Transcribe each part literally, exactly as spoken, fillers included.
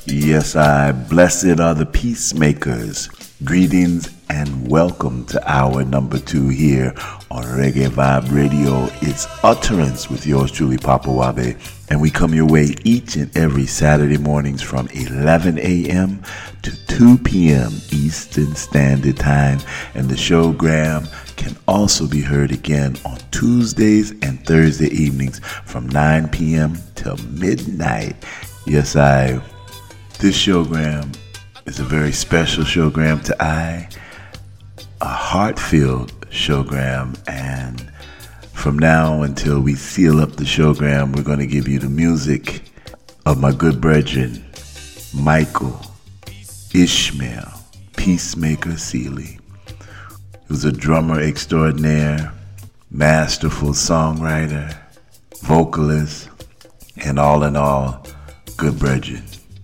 Yes, I. Blessed are the peacemakers. Greetings and welcome to hour number two here on Reggae Vibe Radio. It's Utterance with yours truly, Papa Wabe. And we come your way each and every Saturday mornings from eleven a.m. to two p.m. Eastern Standard Time. And the showgram can also be heard again on Tuesdays and Thursday evenings from nine p.m. till midnight. Yes, I. This showgram is a very special showgram to I, a heart-filled showgram, and from now until we seal up the showgram, we're going to give you the music of my good brethren, Michael Ishmael Peacemaker Sealy, who's a drummer extraordinaire, masterful songwriter, vocalist, and all in all, good brethren.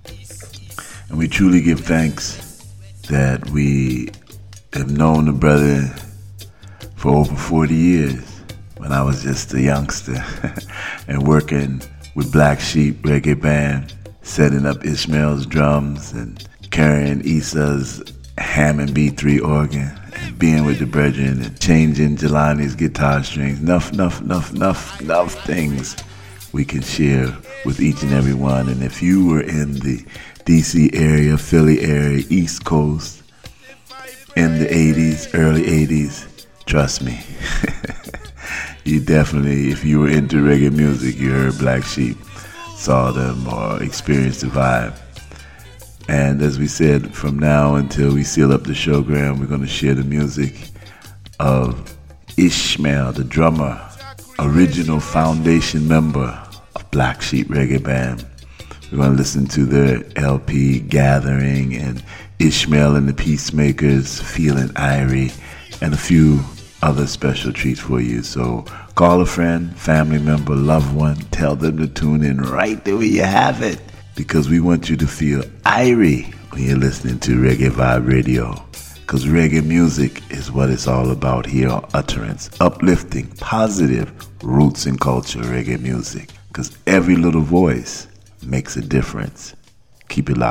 And we truly give thanks that we have known the brother for over forty years when I was just a youngster and working with Black Sheep Reggae Band, setting up Ishmael's drums and carrying Issa's Hammond B three organ and being with the brethren and changing Jelani's guitar strings. Enough, enough, enough, enough, enough things we can share with each and every one. And if you were in the D C area, Philly area, East Coast, in the eighties, early eighties, trust me, you definitely, if you were into reggae music, you heard Black Sheep, saw them, or experienced the vibe. And as we said, from now until we seal up the showgram, we're going to share the music of Ishmael, the drummer, original foundation member of Black Sheep Reggae Band. We're going to listen to their L P Gathering and Ishmael and the Peacemakers, Feeling Irie, and a few other special treats for you. So call a friend, family member, loved one, tell them to tune in right there where you have it, because we want you to feel Irie when you're listening to Reggae Vibe Radio. Because reggae music is what it's all about here on Utterance. Uplifting, positive, roots and culture reggae music. Because every little voice makes a difference. Keep it locked.